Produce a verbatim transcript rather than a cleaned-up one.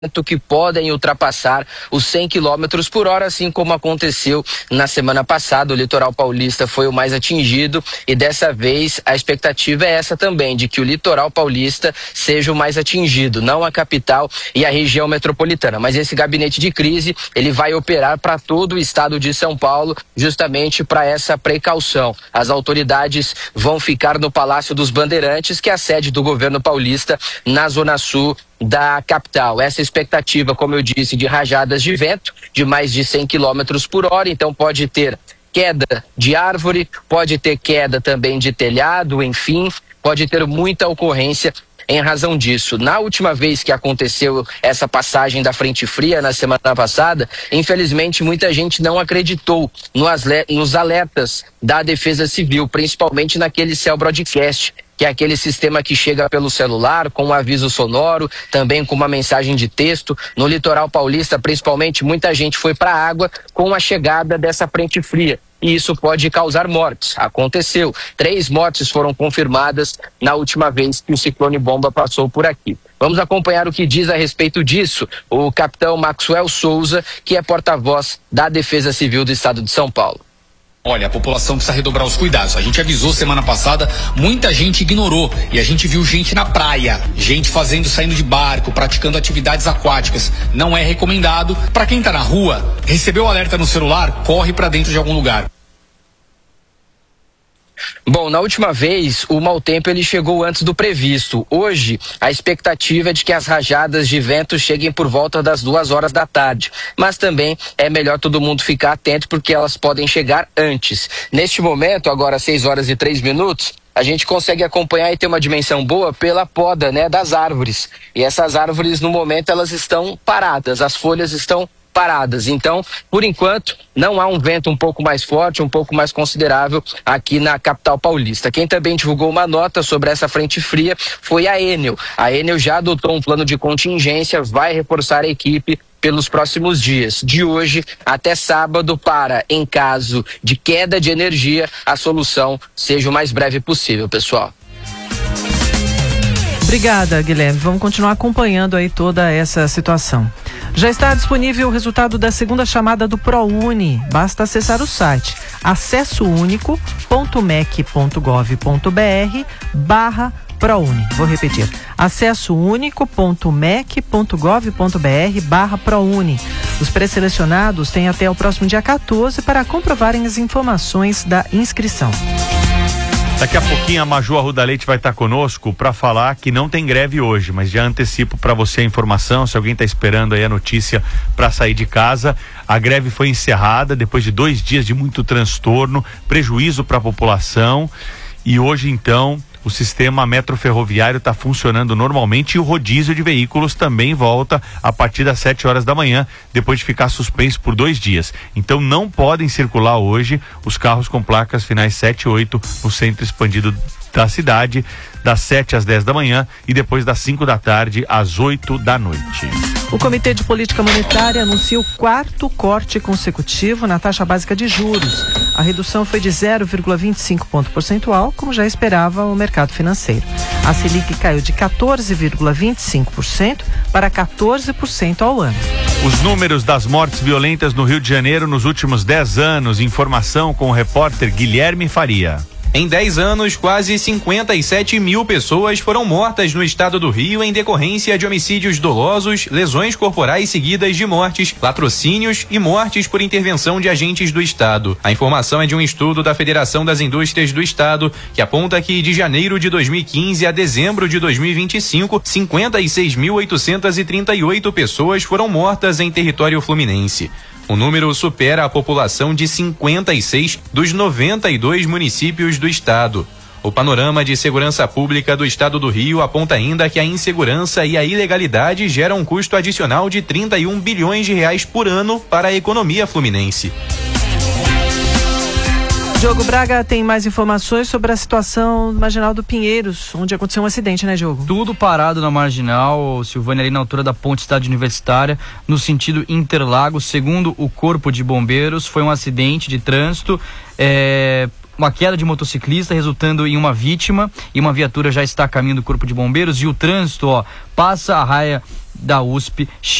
que podem ultrapassar os cem quilômetros por hora, assim como aconteceu na semana passada. O litoral paulista foi o mais atingido e dessa vez a expectativa é essa também, de que o litoral paulista seja o mais atingido, não a capital e a região metropolitana. Mas esse gabinete de crise, ele vai operar para todo o estado de São Paulo, justamente para essa precaução. As autoridades vão ficar no Palácio dos Bandeirantes, que é a sede do governo paulista, na zona sul da capital. Essa expectativa, como eu disse, de rajadas de vento de mais de cem quilômetros por hora, então pode ter queda de árvore, pode ter queda também de telhado, enfim, pode ter muita ocorrência em razão disso. Na última vez que aconteceu essa passagem da frente fria, na semana passada, infelizmente muita gente não acreditou nos alertas da Defesa Civil, principalmente naquele Cell Broadcast, que é aquele sistema que chega pelo celular, com um aviso sonoro, também com uma mensagem de texto. No litoral paulista, principalmente, muita gente foi para a água com a chegada dessa frente fria. E isso pode causar mortes. Aconteceu. Três mortes foram confirmadas na última vez que o ciclone bomba passou por aqui. Vamos acompanhar o que diz a respeito disso o capitão Maxwell Souza, que é porta-voz da Defesa Civil do Estado de São Paulo. Olha, a população precisa redobrar os cuidados. A gente avisou semana passada, muita gente ignorou e a gente viu gente na praia, gente fazendo, saindo de barco, praticando atividades aquáticas. Não é recomendado. Para quem tá na rua, recebeu o alerta no celular, corre para dentro de algum lugar. Bom, na última vez, o mau tempo ele chegou antes do previsto. Hoje, a expectativa é de que as rajadas de vento cheguem por volta das duas horas da tarde. Mas também é melhor todo mundo ficar atento, porque elas podem chegar antes. Neste momento, agora seis horas e três minutos, a gente consegue acompanhar e ter uma dimensão boa pela poda, né, das árvores. E essas árvores, no momento, elas estão paradas, as folhas estão paradas. Então, por enquanto, não há um vento um pouco mais forte, um pouco mais considerável aqui na capital paulista. Quem também divulgou uma nota sobre essa frente fria foi a Enel. A Enel já adotou um plano de contingência, vai reforçar a equipe pelos próximos dias, de hoje até sábado, para, em caso de queda de energia, a solução seja o mais breve possível, pessoal. Obrigada, Guilherme. Vamos continuar acompanhando aí toda essa situação. Já está disponível o resultado da segunda chamada do ProUni. Basta acessar o site acesso único ponto mec ponto gov ponto br barra ProUni. Vou repetir. acesso único ponto mec ponto gov ponto br barra ProUni. Os pré-selecionados têm até o próximo dia quatorze para comprovarem as informações da inscrição. Daqui a pouquinho a Maju Arruda Leite vai estar conosco para falar que não tem greve hoje, mas já antecipo para você a informação, se alguém está esperando aí a notícia para sair de casa. A greve foi encerrada depois de dois dias de muito transtorno, prejuízo para a população, e hoje então o sistema metroferroviário está funcionando normalmente e o rodízio de veículos também volta a partir das sete horas da manhã, depois de ficar suspenso por dois dias. Então não podem circular hoje os carros com placas finais sete e oito no centro expandido da cidade, das sete às dez da manhã e depois das cinco da tarde às oito da noite. O Comitê de Política Monetária anuncia o quarto corte consecutivo na taxa básica de juros. A redução foi de zero vírgula vinte e cinco ponto percentual, como já esperava o mercado financeiro. A Selic caiu de quatorze vírgula vinte e cinco por cento para quatorze por cento ao ano. Os números das mortes violentas no Rio de Janeiro nos últimos dez anos. Informação com o repórter Guilherme Faria. Em dez anos, quase cinquenta e sete mil pessoas foram mortas no estado do Rio em decorrência de homicídios dolosos, lesões corporais seguidas de mortes, latrocínios e mortes por intervenção de agentes do estado. A informação é de um estudo da Federação das Indústrias do Estado, que aponta que de janeiro de dois mil e quinze a dezembro de dois mil e vinte e cinco, cinquenta e seis mil oitocentas e trinta e oito pessoas foram mortas em território fluminense. O número supera a população de cinquenta e seis dos noventa e dois municípios do estado. O panorama de segurança pública do estado do Rio aponta ainda que a insegurança e a ilegalidade geram um custo adicional de trinta e um bilhões de reais por ano para a economia fluminense. Diogo Braga tem mais informações sobre a situação do Marginal do Pinheiros, onde aconteceu um acidente, né, Diogo? Tudo parado na Marginal, Silvânia, ali na altura da Ponte Cidade Universitária, no sentido Interlagos. Segundo o Corpo de Bombeiros, foi um acidente de trânsito, é, uma queda de motociclista resultando em uma vítima, e uma viatura já está a caminho do Corpo de Bombeiros, e o trânsito, ó, passa a raia da U S P.